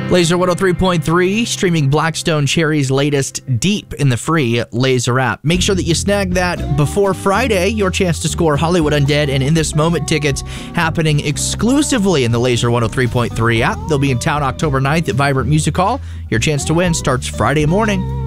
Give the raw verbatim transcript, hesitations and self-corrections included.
Laser one oh three point three, streaming Blackstone Cherry's latest Deep in the free Laser app. Make sure that you snag that before Friday, your chance to score Hollywood Undead and In This Moment tickets happening exclusively in the Laser one oh three point three app. They'll be in town October ninth at Vibrant Music Hall. Your chance to win starts Friday morning.